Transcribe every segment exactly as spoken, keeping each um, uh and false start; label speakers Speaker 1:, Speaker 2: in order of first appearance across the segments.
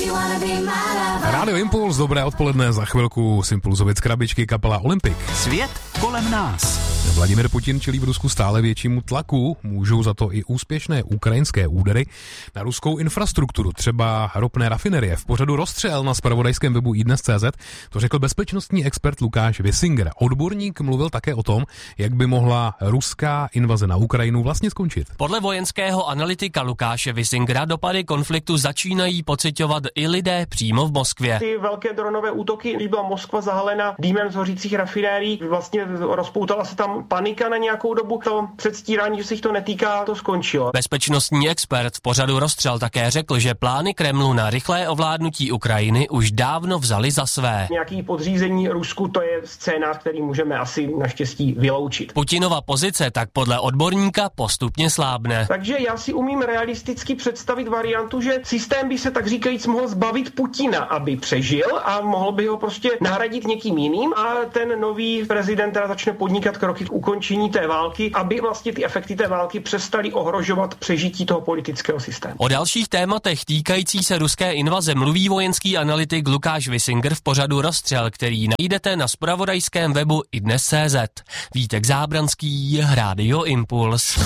Speaker 1: Rádio Impuls, dobré odpoledne, za chvilku z Impulzovic krabičky kapela Olympic.
Speaker 2: Svět kolem nás.
Speaker 1: Vladimir Putin čelí v Rusku stále většímu tlaku, můžou za to i úspěšné ukrajinské údery na ruskou infrastrukturu, třeba ropné rafinerie. V pořadu Rozstřel na zpravodajském webu iDnes tečka cé zet to řekl bezpečnostní expert Lukáš Wissinger. Odborník mluvil také o tom, jak by mohla ruská invaze na Ukrajinu vlastně skončit.
Speaker 3: Podle vojenského analytika Lukáše Wissingera dopady konfliktu začínají pociťovat i lidé přímo v Moskvě.
Speaker 4: Ty velké dronové útoky, když byla Moskva zahalena dýmem z hořících rafinérií, vlastně rozpoutala se tam panika na nějakou dobu. To předstírání, že se jich to netýká, to skončilo.
Speaker 3: Bezpečnostní expert v pořadu Rozstřel také řekl, že plány Kremlu na rychlé ovládnutí Ukrajiny už dávno vzali za své.
Speaker 4: Nějaký podřízení Rusku, to je scénář, který můžeme asi naštěstí vyloučit.
Speaker 3: Putinova pozice tak podle odborníka postupně slábne.
Speaker 4: Takže já si umím realisticky představit variantu, že systém by se tak říkajíc mohl zbavit Putina, aby přežil a mohl by ho prostě nahradit někým jiným a ten nový prezident teda začne podnikat kroky k ukončení té války, aby vlastně ty efekty té války přestaly ohrožovat přežití toho politického systému.
Speaker 3: O dalších tématech týkající se ruské invaze mluví vojenský analytik Lukáš Wissinger v pořadu Rozstřel, který najdete na zpravodajském webu iDnes tečka cé zet. Vítek Zábranský, Rádio Impuls.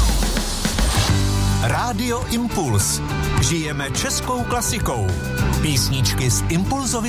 Speaker 2: Rádio Impuls. Žijeme českou klasikou. Písničky z Impulzovy